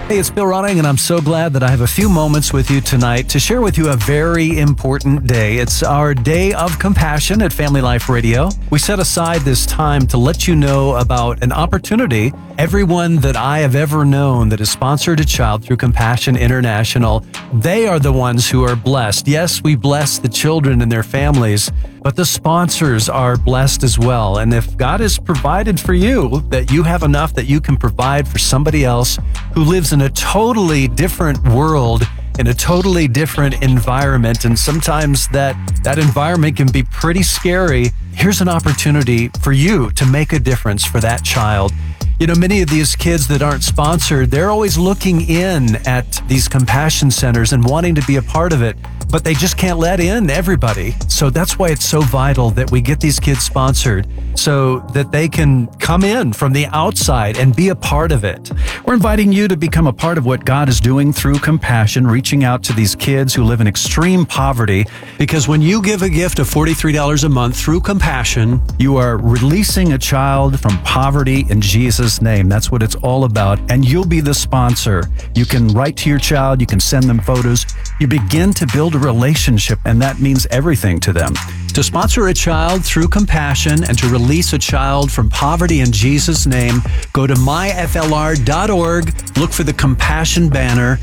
Hey, it's Bill Ronning, and I'm so glad that I have a few moments with you tonight to share with you a very important day. It's our Day of Compassion at Family Life Radio. We set aside this time to let you know about an opportunity. Everyone that I have ever known that has sponsored a child through Compassion International, they are the ones who are blessed. Yes, we bless the children and their families, but the sponsors are blessed as well. And if God has provided for you, that you have enough that you can provide for somebody else who lives in a totally different world, in a totally different environment, and sometimes that environment can be pretty scary, here's an opportunity for you to make a difference for that child. You know, many of these kids that aren't sponsored, they're always looking in at these compassion centers and wanting to be a part of it, but they just can't let in everybody. So that's why it's so vital that we get these kids sponsored so that they can come in from the outside and be a part of it. We're inviting you to become a part of what God is doing through Compassion, reaching out to these kids who live in extreme poverty. Because when you give a gift of $43 a month through Compassion, You are releasing a child from poverty in Jesus' name. That's what it's all about. And you'll be the sponsor. You can write to your child. You can send them photos. You begin to build a relationship, and that means everything to them. to sponsor a child through Compassion and to release a child from poverty in Jesus' name, go to myflr.org, look for the Compassion banner,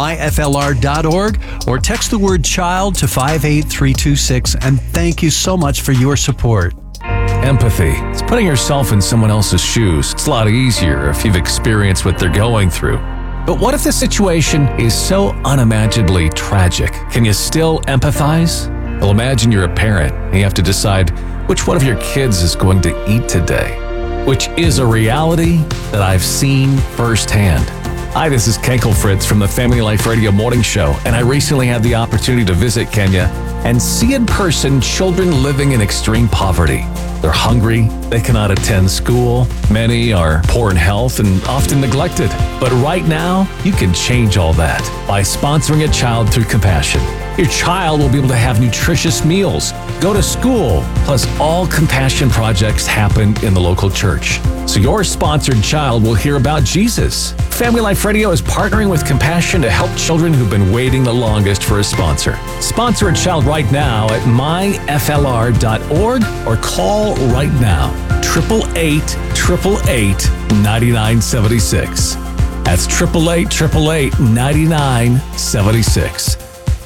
myflr.org, or text the word child to 58326, and thank you so much for your support. Empathy. It's putting yourself in someone else's shoes. It's a lot easier if you've experienced what they're going through. But what if the situation is so unimaginably tragic? Can you still empathize? Well, imagine you're a parent and you have to decide which one of your kids is going to eat today, which is a reality that I've seen firsthand. Hi, this is Kenkel Fritz from the Family Life Radio Morning Show, and I recently had the opportunity to visit Kenya and see in person children living in extreme poverty. They're hungry, they cannot attend school, many are poor in health and often neglected. But right now, you can change all that by sponsoring a child through Compassion. Your child will be able to have nutritious meals, go to school, plus all Compassion projects happen in the local church. So your sponsored child will hear about Jesus. Family Life Radio is partnering with Compassion to help children who've been waiting the longest for a sponsor. Sponsor a child right now at myflr.org or call right now, 888-888-9976. That's 888-888-9976.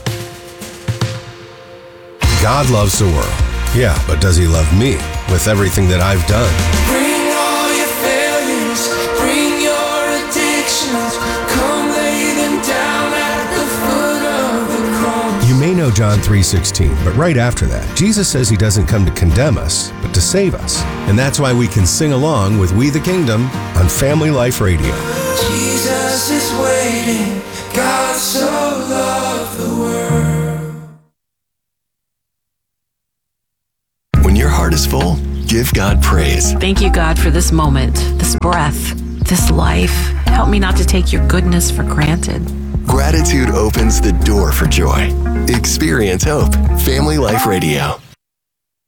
God loves the world. Yeah, but does he love me with everything that I've done? Bring all your failures, bring your addictions, come lay them down at the foot of the cross. You may know John 3:16, but right after that, Jesus says he doesn't come to condemn us, but to save us. And that's why we can sing along with We the Kingdom on Family Life Radio. Jesus is waiting, God so loved the world. When your heart is full, give God praise. Thank you, God, for this moment, this breath, this life. Help me not to take your goodness for granted. Gratitude opens the door for joy. Experience hope. Family Life Radio.